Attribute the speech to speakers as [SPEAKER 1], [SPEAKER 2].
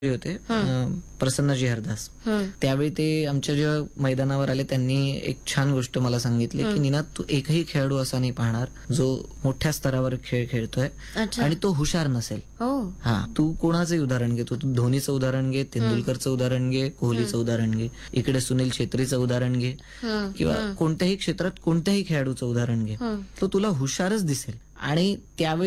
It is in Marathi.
[SPEAKER 1] होते प्रसन्नजी हरदास. त्यावेळी ते आमच्या जेव्हा मैदानावर आले त्यांनी एक छान गोष्ट मला सांगितली की निनाद, तू एकही खेळाडू असा नाही पाहणार जो मोठ्या स्तरावर खेळ खेळतोय आणि तो हुशार नसेल. हा, तू कोणाचंही उदाहरण घे, तू धोनीचं उदाहरण घे, तेंडुलकरचं उदाहरण घे, कोहलीचं उदाहरण घे, इकडे सुनील छेत्रीचं उदाहरण घे किंवा कोणत्याही क्षेत्रात कोणत्याही खेळाडूचं उदाहरण घे, तो तुला हुशारच दिसेल. आणि त्यावेळी